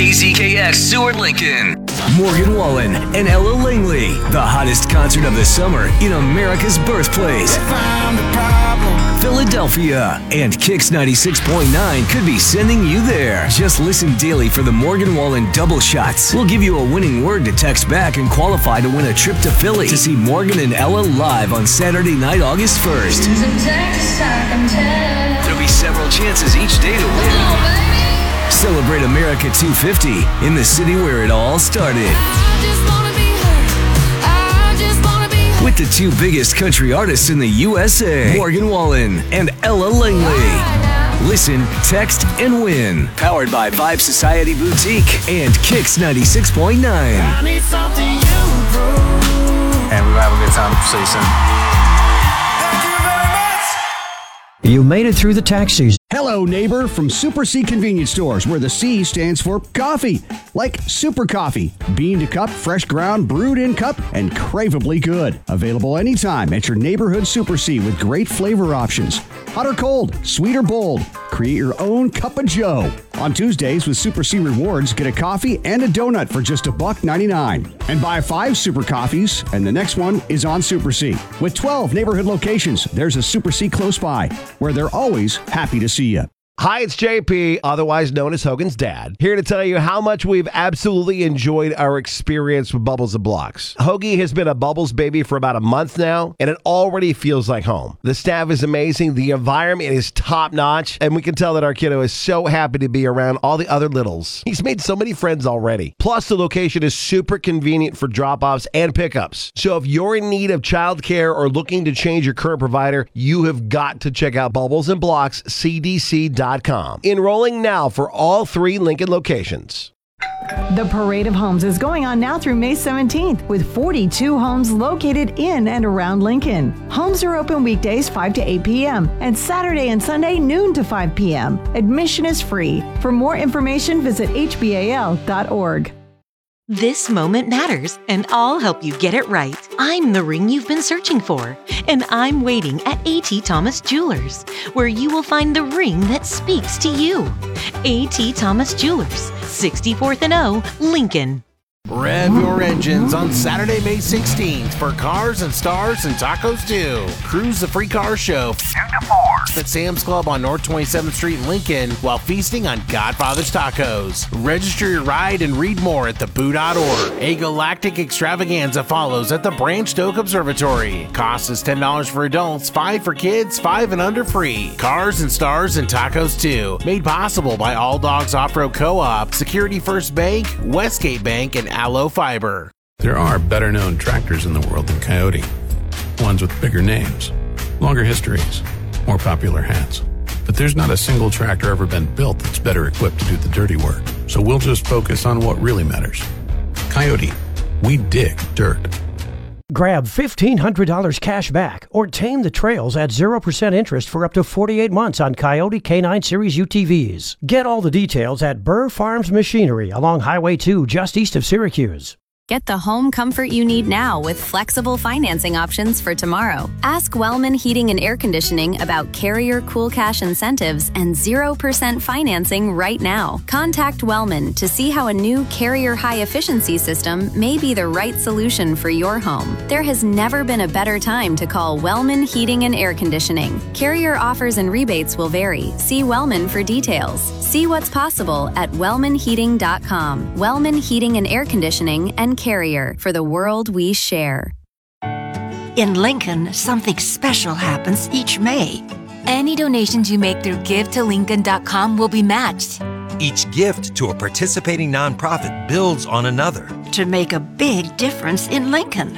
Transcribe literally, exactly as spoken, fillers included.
K Z K X Seward Lincoln. Morgan Wallen and Ella Langley, the hottest concert of the summer in America's birthplace, Philadelphia. And Kicks ninety-six point nine could be sending you there. Just listen daily for the Morgan Wallen double shots. We'll give you a winning word to text back and qualify to win a trip to Philly to see Morgan and Ella live on Saturday night, August first. There'll be several chances each day to win. Celebrate America two fifty in the city where it all started. With the two biggest country artists in the U S A, Morgan Wallen and Ella Langley. Listen, text, and win. Powered by Vibe Society Boutique and Kicks ninety-six point nine. And we will have a good time. See you soon. You made it through the tax season. Hello, neighbor, from Super C Convenience Stores, where the C stands for coffee. Like Super Coffee, bean to cup, fresh ground, brewed in cup, and craveably good. Available anytime at your neighborhood Super C with great flavor options. Hot or cold, sweet or bold, create your own cup of joe. On Tuesdays with Super C Rewards, get a coffee and a donut for just a buck ninety-nine. And buy five Super Coffees, and the next one is on Super C. With twelve neighborhood locations, there's a Super C close by, where they're always happy to see you. Hi, it's J P, otherwise known as Hogan's dad, here to tell you how much we've absolutely enjoyed our experience with Bubbles and Blocks. Hoagie has been a Bubbles baby for about a month now, and it already feels like home. The staff is amazing, the environment is top-notch, and we can tell that our kiddo is so happy to be around all the other littles. He's made so many friends already. Plus, the location is super convenient for drop-offs and pickups. So if you're in need of childcare or looking to change your current provider, you have got to check out Bubbles and Blocks C D C dot com. Enrolling now for all three Lincoln locations. The Parade of Homes is going on now through May seventeenth with forty-two homes located in and around Lincoln. Homes are open weekdays five to eight p.m. and Saturday and Sunday noon to five p.m. Admission is free. For more information, visit H B A L dot org. This moment matters, and I'll help you get it right. I'm the ring you've been searching for, and I'm waiting at A T Thomas Jewelers, where you will find the ring that speaks to you. A T Thomas Jewelers, sixty-fourth and O, Lincoln. Rev your engines on Saturday, May sixteenth for Cars and Stars and Tacos too. Cruise the free car show two to four at Sam's Club on North twenty-seventh Street in Lincoln while feasting on Godfather's Tacos. Register your ride and read more at the boo dot org. A galactic extravaganza follows at the Branch Stoke Observatory. Cost is ten dollars for adults, five dollars for kids, five and under free. Cars and Stars and Tacos two. Made possible by All Dogs Off-Road Co-op, Security First Bank, Westgate Bank, and Allo Fiber. There are better-known tractors in the world than Coyote. Ones with bigger names, longer histories, more popular hats. But there's not a single tractor ever been built that's better equipped to do the dirty work. So we'll just focus on what really matters. Coyote, we dig dirt. Grab fifteen hundred dollars cash back or tame the trails at zero percent interest for up to forty-eight months on Coyote K nine Series U T Vs. Get all the details at Burr Farms Machinery along Highway two just east of Syracuse. Get the home comfort you need now with flexible financing options for tomorrow. Ask Wellman Heating and Air Conditioning about Carrier Cool Cash incentives and zero percent financing right now. Contact Wellman to see how a new Carrier High Efficiency system may be the right solution for your home. There has never been a better time to call Wellman Heating and Air Conditioning. Carrier offers and rebates will vary. See Wellman for details. See what's possible at wellman heating dot com. Wellman Heating and Air Conditioning and Carrier, for the world we share. In Lincoln, something special happens each May. Any donations you make through give to lincoln dot com will be matched. Each gift to a participating nonprofit builds on another to make a big difference in Lincoln.